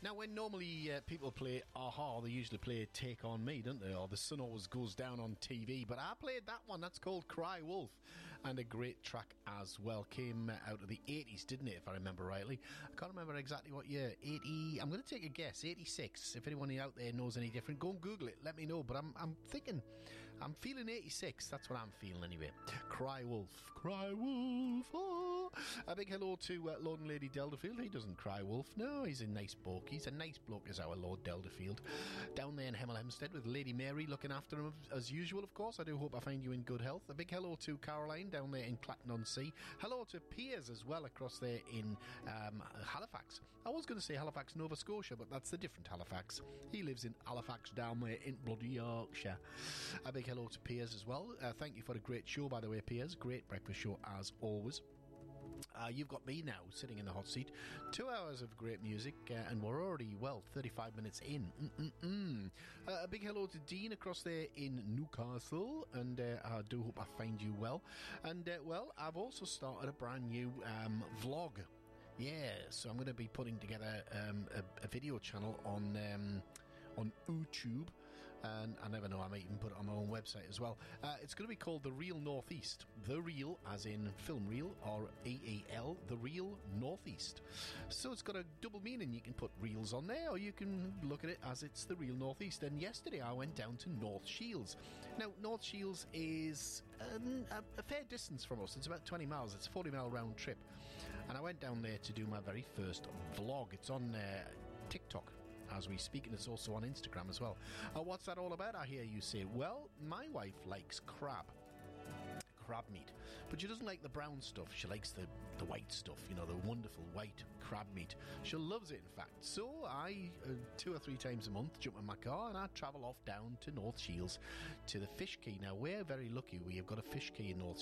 Now, when normally people play Aha, they usually play Take On Me, don't they? Or The Sun Always Goes Down on TV. But I played that one. That's called Cry Wolf. And a great track as well. Came out of the 80s, didn't it, if I remember rightly? I can't remember exactly what year. 80... I'm going to take a guess. 86. If anyone out there knows any different, go and Google it. Let me know. But I'm thinking... I'm feeling 86. That's what I'm feeling anyway. Cry Wolf. Cry Wolf. Oh. A big hello to Lord and Lady Delderfield. He doesn't cry wolf. No, he's a nice bloke. He's a nice bloke, is our Lord Delderfield. Down there in Hemel Hempstead with Lady Mary looking after him as usual, of course. I do hope I find you in good health. A big hello to Caroline down there in Clacton-on-Sea. Hello to Piers as well across there in Halifax. I was going to say Halifax, Nova Scotia, but that's the different Halifax. He lives in Halifax down there in bloody Yorkshire. A big hello to Piers as well. Thank you for a great show, by the way, Piers. Great breakfast show as always. You've got me now sitting in the hot seat. 2 hours of great music, and we're already, 35 minutes in. A big hello to Dean across there in Newcastle, and I do hope I find you well. And, I've also started a brand new vlog. Yeah, so I'm going to be putting together a video channel on YouTube, and I never know, I might even put it on my own website as well. It's going to be called The Real Northeast. The Real, as in film reel, or EEL, The Real Northeast. So it's got a double meaning. You can put reels on there, or you can look at it as it's The Real Northeast. And yesterday I went down to North Shields. Now, North Shields is a fair distance from us. It's about 20 miles. It's a 40-mile round trip. And I went down there to do my very first vlog. It's on TikTok as we speak, and it's also on Instagram as well. What's that all about, I hear you say? Well, my wife likes crab meat, but she doesn't like the brown stuff. She likes the white stuff, the wonderful white crab meat. She loves it, in fact. So I 2 or 3 times a month jump in my car and I travel off down to North Shields to the Fish Quay. Now, we're very lucky. We have got a Fish Quay in North